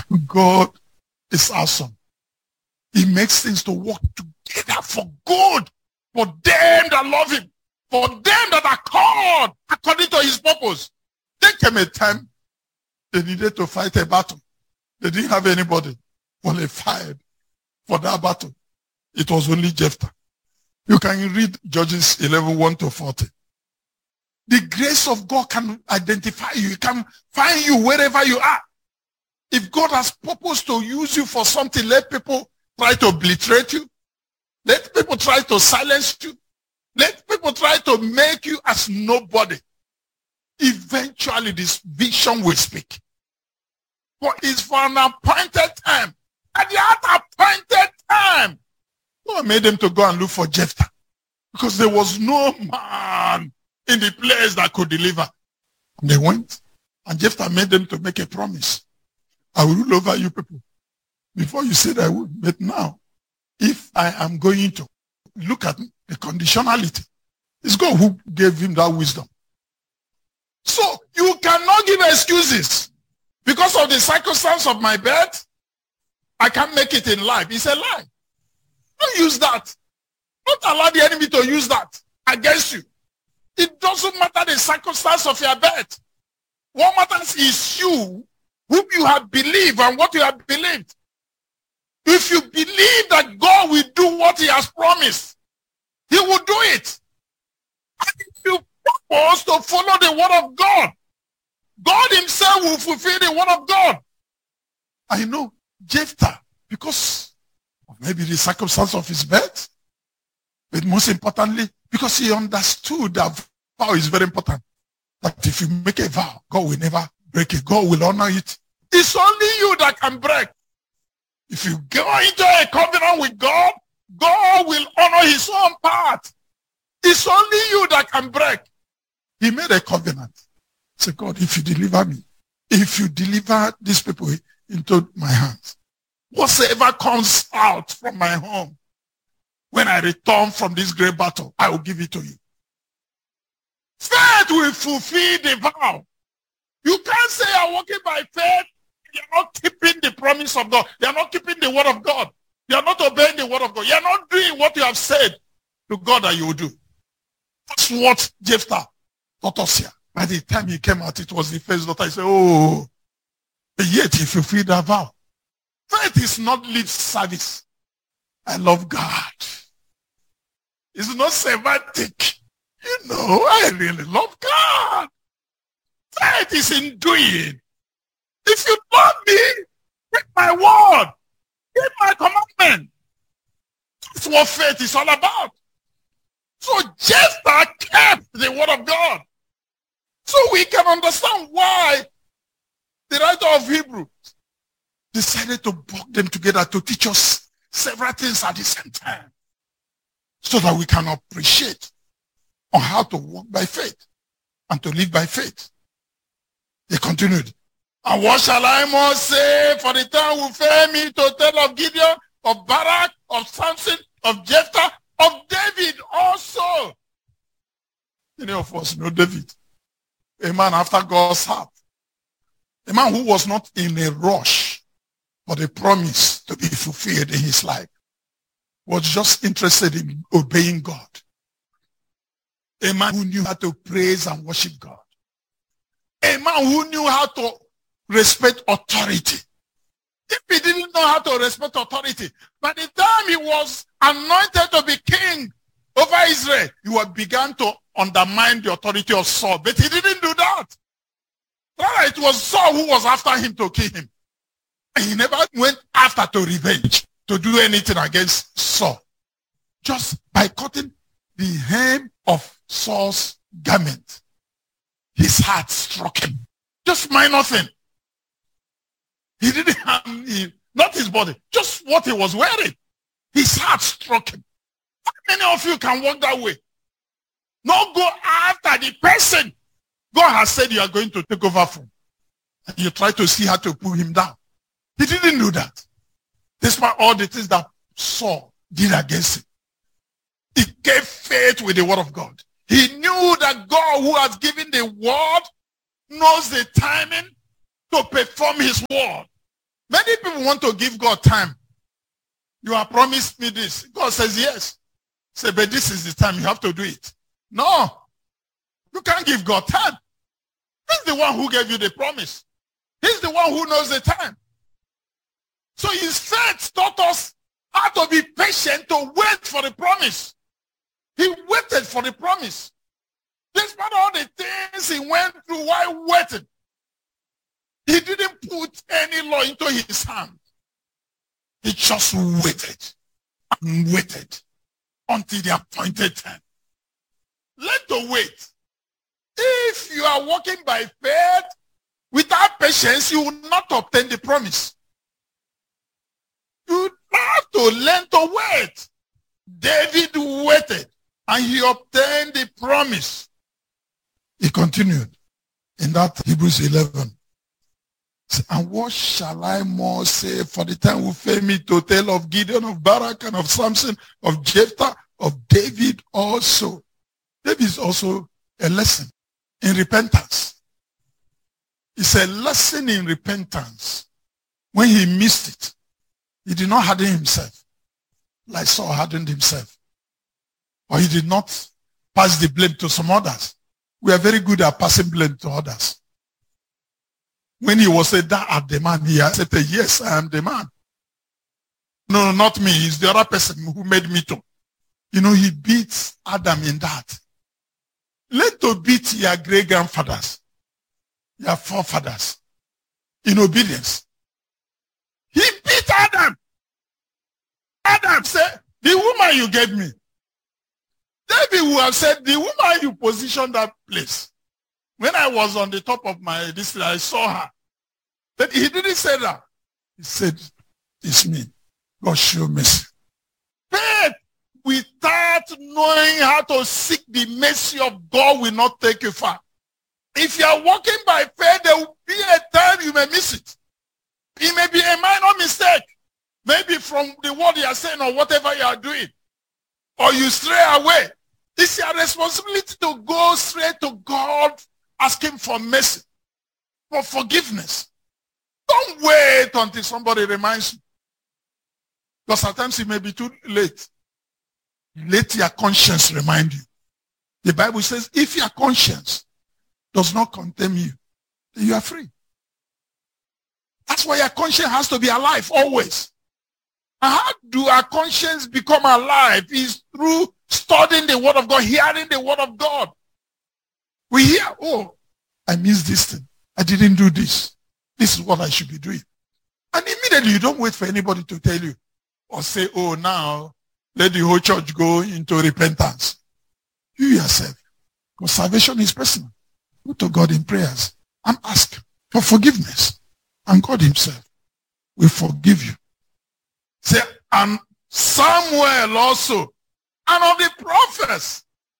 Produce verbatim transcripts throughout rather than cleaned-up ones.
God is awesome. He makes things to work together for good, for them that love him, for them that are called according to his purpose. There came a time they needed to fight a battle. They didn't have anybody qualified for that battle. It was only Jephthah. You can read Judges eleven, one to forty. The grace of God can identify you. It can find you wherever you are. If God has purpose to use you for something, let people try to obliterate you. Let people try to silence you. Let people try to make you as nobody. Eventually, this vision will speak. For it's for an appointed time. At the appointed time, God made them to go and look for Jephthah, because there was no man in the place that could deliver. And they went, and Jephthah made them to make a promise. I will rule over you people. Before you said I would, but now, if I am going to look at the conditionality, it's God who gave him that wisdom. So you cannot give excuses. Because of the circumstance of my birth, I can't make it in life. It's a lie. Don't use that. Don't allow the enemy to use that against you. It doesn't matter the circumstance of your birth. What matters is you, whom you have believed and what you have believed. If you believe that God will do what he has promised, he will do it. And if you purpose to follow the word of God, God himself will fulfill the word of God. I know Jephthah, because of maybe the circumstance of his birth, but most importantly, because he understood that vow is very important. That if you make a vow, God will never break it. God will honor it. It's only you that can break. If you go into a covenant with God, God will honor his own part. It's only you that can break. He made a covenant. Say, God, if you deliver me, if you deliver these people into my hands, whatsoever comes out from my home, when I return from this great battle, I will give it to you. Faith will fulfill the vow. You can't say I'm walking by faith. You're not keeping the promise of God. You're not keeping the word of God. You're not obeying the word of God. You're not doing what you have said to God that you will do. That's what Jephthah taught us here. By the time he came out, it was the first daughter. He said, oh, but yet he fulfilled that vow. Faith is not lip service. I love God. It's not semantic. You know, I really love God. Faith is in doing. If you love me, keep my word. Keep my commandment. That's what faith is all about. So Jephthah kept the word of God. So we can understand why the writer of Hebrews decided to bring them together to teach us several things at the same time, so that we can appreciate on how to walk by faith and to live by faith. He continued, and what shall I more say, for the time will fail me to tell of Gideon, of Barak, of Samson, of Jephthah, of David also. Many of us know David, a man after God's heart, a man who was not in a rush for the promise to be fulfilled in his life, was just interested in obeying God. A man who knew how to praise and worship God. A man who knew how to respect authority. If he didn't know how to respect authority, by the time he was anointed to be king over Israel, he had begun to undermine the authority of Saul. But he didn't do that. Rather, it was Saul who was after him to kill him. And he never went after to revenge, to do anything against Saul. Just by cutting the hem of Saul's garment, his heart struck him. Just minor thing. He didn't have, he, not his body, just what he was wearing. His heart struck him. How many of you can walk that way? Not go after the person God has said you are going to take over from. And you try to see how to pull him down. He didn't do that. Despite all the things that Saul did against him. He gave faith with the word of God. He knew that God, who has given the word, knows the timing to perform his word. Many even want to give God time. You have promised me this. God says yes. Say, but this is the time you have to do it. No. You can't give God time. He's the one who gave you the promise. He's the one who knows the time. So his faith taught us how to be patient to wait for the promise. He waited for the promise. Despite all the things he went through while waiting, he didn't put any law into his hand. He just waited and waited until the appointed time. Learn to wait. If you are walking by faith without patience, you will not obtain the promise. You have to learn to wait. David waited and he obtained the promise. He continued in that Hebrews eleven. And what shall I more say, for the time will fail me to tell of Gideon, of Barak, and of Samson, of Jephthah, of David also. David is also a lesson in repentance. It's a lesson in repentance. When he missed it, he did not harden himself like Saul hardened himself. Or he did not pass the blame to some others. We are very good at passing blame to others. When he was said, "Thou art the man," he accepted, "Yes, I am the man." No, not me. It's the other person who made me to. You know, he beat Adam in that. Let to beat your great-grandfathers, your forefathers, in obedience. He beat Adam. Adam said, "The woman you gave me." David would have said, "The woman you positioned that place. When I was on the top of my this, I saw her." But he didn't say that. He said, "It's me. God show mercy." Faith without knowing how to seek the mercy of God will not take you far. If you are walking by faith, there will be a time you may miss it. It may be a minor mistake. Maybe from the word you are saying or whatever you are doing. Or you stray away. It's your responsibility to go straight to God, asking for mercy, for forgiveness. Don't wait until somebody reminds you. Because sometimes it may be too late. Let your conscience remind you. The Bible says, if your conscience does not condemn you, then you are free. That's why your conscience has to be alive always. And how do our conscience become alive? Is through studying the word of God, hearing the word of God. We hear, "Oh, I missed this thing. I didn't do this. This is what I should be doing." And immediately you don't wait for anybody to tell you or say, "Oh, now let the whole church go into repentance." You yourself, because salvation is personal. Go to God in prayers and ask for forgiveness. And God himself will forgive you. Say, and Samuel also, and of the prophets,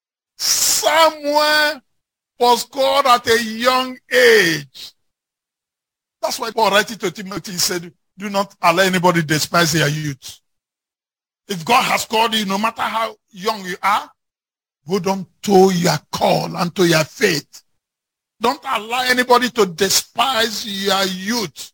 Samuel was called at a young age. That's why Paul writing to Timothy said, "Do not allow anybody despise your youth." If God has called you, no matter how young you are, hold on to your call and to your faith. Don't allow anybody to despise your youth.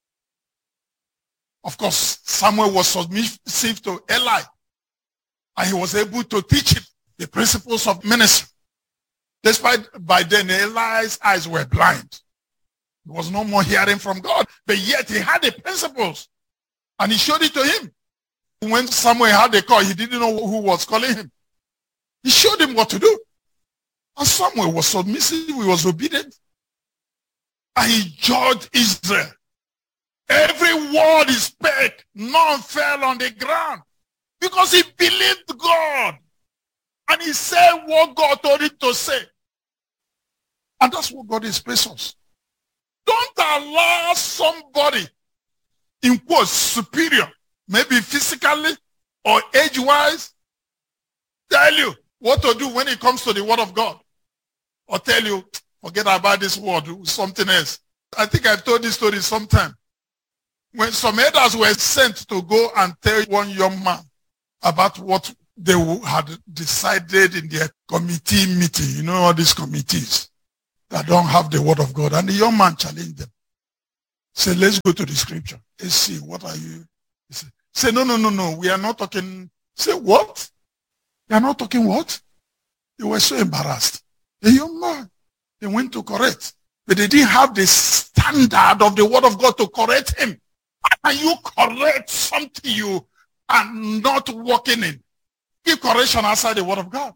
Of course, Samuel was submissive to Eli, and he was able to teach him the principles of ministry. Despite by then Eli's eyes were blind. There was no more hearing from God, but yet he had the principles, and he showed it to him. When Samuel had the call, he didn't know who was calling him. He showed him what to do. And Samuel was submissive, he was obedient, and he judged Israel. Every word he spake, none fell on the ground, because he believed God. And he said what God told him to say. And that's what God expects us. Don't allow somebody, in quotes, superior, maybe physically or age-wise, tell you what to do when it comes to the word of God. Or tell you, forget about this word, something else. I think I've told this story sometime. When some elders were sent to go and tell one young man about what they had decided in their committee meeting, you know, all these committees that don't have the word of God. And the young man challenged them. Say, let's go to the scripture. Let's see, what are you? Say, say, no, no, no, no. We are not talking. Say, what? You are not talking what? They were so embarrassed. A young man, they went to correct. But they didn't have the standard of the word of God to correct him. How can you correct something you are not walking in? Give correction outside the word of God.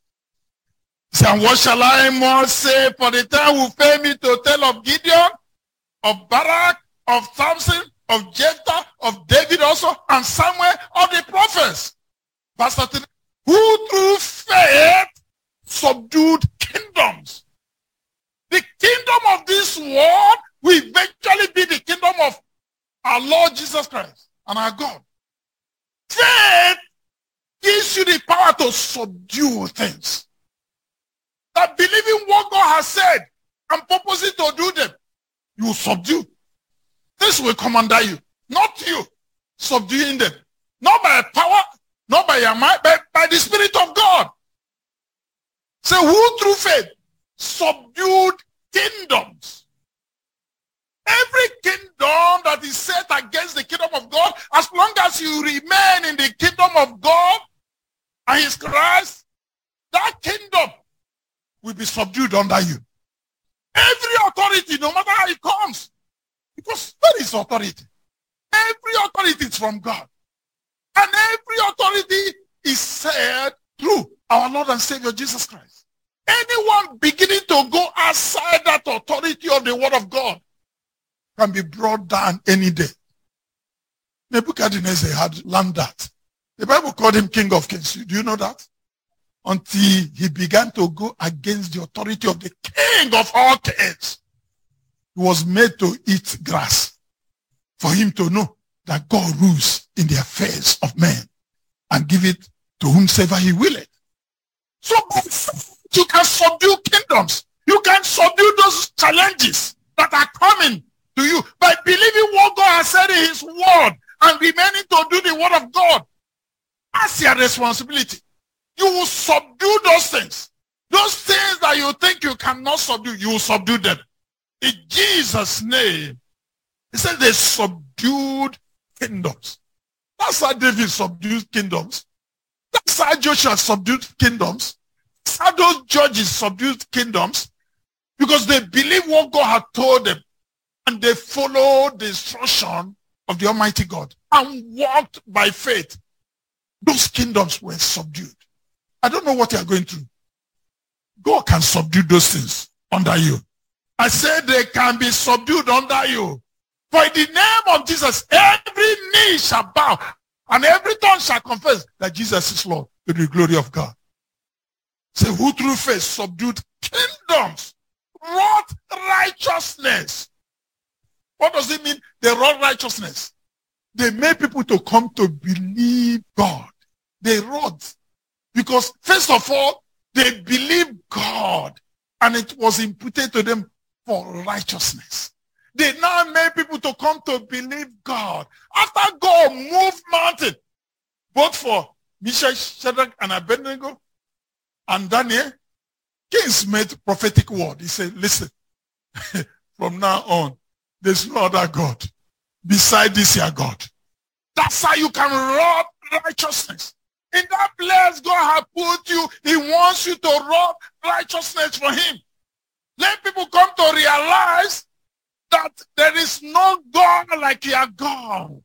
Say, and what shall I more say? For the time will fail me to tell of Gideon, of Barak, of Samson, of Jephthah, of David also, and Samuel, of the prophets. Verse thirteen, who through faith subdued kingdoms. The kingdom of this world will eventually be the kingdom of our Lord Jesus Christ and our God. Faith gives you the power to subdue things. That believing what God has said and purposing to do them, you will subdue. This will come under you, not you subduing them. Not by power, not by your mind, but by the Spirit of God. So who through faith subdued kingdoms? Every kingdom that is set against the kingdom of God, as long as you remain in the kingdom of God and his Christ, that kingdom will be subdued under you. Every authority, no matter how it comes, because there is authority. Every authority is from God. And every authority is said through our Lord and Savior Jesus Christ. Anyone beginning to go outside that authority of the word of God can be brought down any day. Nebuchadnezzar had learned that. The Bible called him King of Kings. Do you know that? Until he began to go against the authority of the King of all kings. He was made to eat grass for him to know that God rules in the affairs of men and give it to whomsoever he willeth. So you can subdue kingdoms. You can subdue those challenges that are coming to you by believing what God has said in his word and remaining to do the word of God. That's your responsibility. You will subdue those things. Those things that you think you cannot subdue, you will subdue them. In Jesus' name, he said they subdued kingdoms. That's how David subdued kingdoms. That's how Joshua subdued kingdoms. That's how those judges subdued kingdoms, because they believed what God had told them and they followed the instruction of the Almighty God and walked by faith. Those kingdoms were subdued. I don't know what you are going through. God can subdue those things under you. I said they can be subdued under you. For in the name of Jesus, every knee shall bow and every tongue shall confess that Jesus is Lord, to the glory of God. Say, who through faith subdued kingdoms, wrought righteousness. What does it mean? They wrought righteousness. They made people to come to believe God. They wrought. Because first of all, they believed God and it was imputed to them for righteousness. They now made people to come to believe God. After God moved mountain, both for Meshach, Shadrach, and Abednego, and Daniel, kings made prophetic word. He said, listen, from now on, there's no other God beside this your God. That's how you can rob righteousness. In that place God has put you, he wants you to rob righteousness for him. Let people come to realize that there is no God like your God.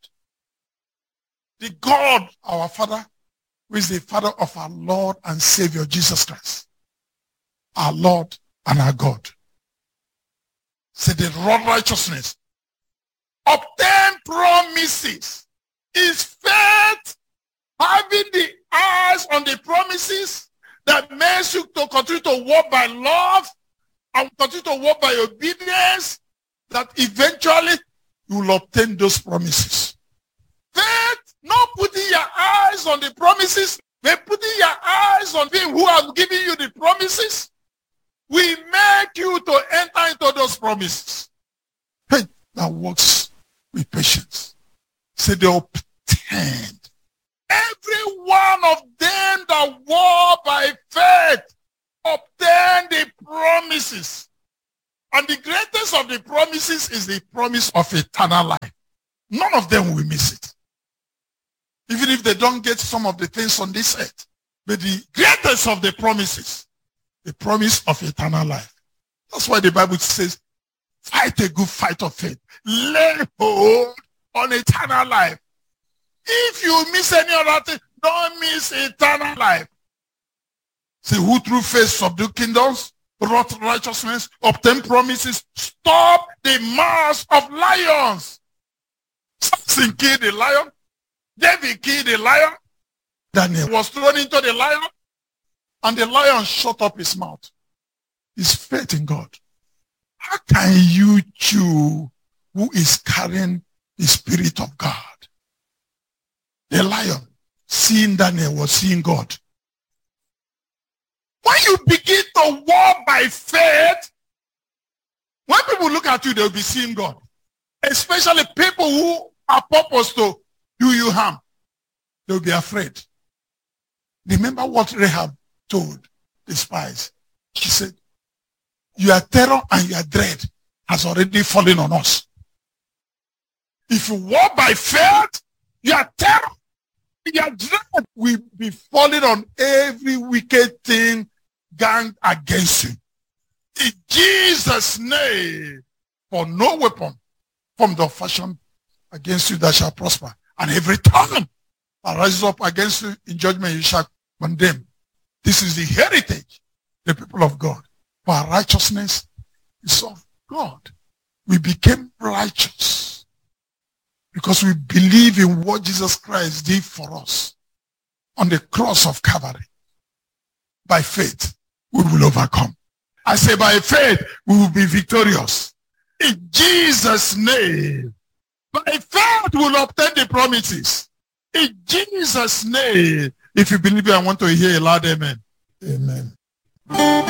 The God, our Father, who is the Father of our Lord and Savior, Jesus Christ. Our Lord and our God. Say the rob righteousness. Obtain promises. Is faith having the eyes on the promises that makes you to continue to walk by love and continue to walk by obedience, that eventually you will obtain those promises. Faith, not putting your eyes on the promises, but putting your eyes on him who has given you the promises, will make you to enter into those promises. Faith that works with patience. Say they obtained. Every one of them that walk by faith obtain the promises. And the greatest of the promises is the promise of eternal life. None of them will miss it. Even if they don't get some of the things on this earth. But the greatest of the promises, the promise of eternal life. That's why the Bible says, fight a good fight of faith. Lay hold on eternal life. If you miss any other thing, don't miss eternal life. See, who through faith subdue kingdoms, wrought righteousness, obtain promises, stop the mouths of lions. Samson killed the lion. David killed the lion. Daniel was thrown into the lion. And the lion shut up his mouth. His faith in God. How can you chew who is carrying the Spirit of God? The lion, seeing Daniel, was seeing God. When you begin to walk by faith, when people look at you, they'll be seeing God. Especially people who are purposed to do you harm. They'll be afraid. Remember what Rahab told the spies. She said, your terror and your dread has already fallen on us. If you walk by faith, your terror, your dread will be falling on every wicked thing ganged against you. In Jesus' name, for no weapon formed or fashioned against you that shall prosper. And every tongue that rises up against you in judgment you shall condemn. This is the heritage, the people of God. For our righteousness is of God. We became righteous because we believe in what Jesus Christ did for us on the cross of Calvary. By faith, we will overcome. I say by faith, we will be victorious. In Jesus' name, by faith, we will obtain the promises. In Jesus' name, if you believe it, I want to hear a loud amen. Amen.